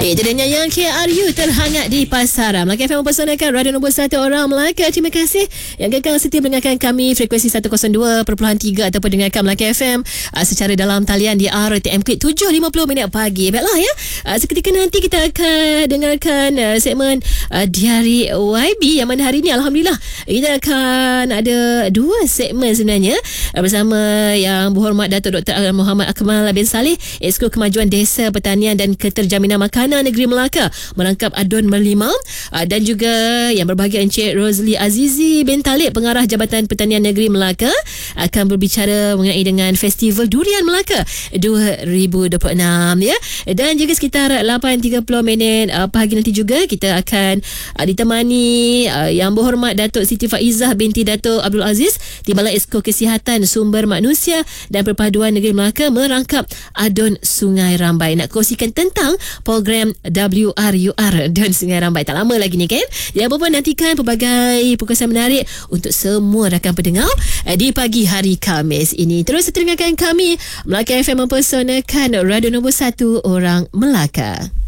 Itu dia nyanyian KRU terhangat di pasaran. Melaka FM mempersanakan radio nombor 1 orang Melaka. Terima kasih yang kekal setia mendengarkan kami frekuensi 102.3 ataupun dengarkan Melaka FM secara dalam talian di RTM Klik 7.50 pagi. Baiklah ya. Seketika nanti kita akan dengarkan segmen Diari YB yang mana hari ini alhamdulillah kita akan ada dua segmen sebenarnya bersama Yang Berhormat Datuk Dr. Muhammad Akmal bin Saleh, Exco Kemajuan Desa Pertanian dan Keterjaminan Makanan Negeri Melaka merangkap adun merlimau, dan juga yang berbahagia Encik Rozli Azizi bin Talib, Pengarah Jabatan Pertanian Negeri Melaka, akan berbicara mengenai dengan Festival Durian Melaka 2026 ya. Dan juga sekitar 8.30 pagi nanti juga kita akan ditemani Yang Berhormat Datuk Siti Faizah binti Datuk Abdul Aziz, Timbalan Exco Kesihatan Sumber Manusia dan Perpaduan Negeri Melaka merangkap adun Sungai Rambai. Nak kongsikan tentang program WRUR dan Sungai Rambai. Tak lama lagi ni kan. Jangan lupa nantikan pelbagai perkongsian menarik untuk semua rakan pendengar di pagi hari Khamis ini. Terus dengarkan kami Melaka FM mempersanakan radio nombor 1 orang Melaka.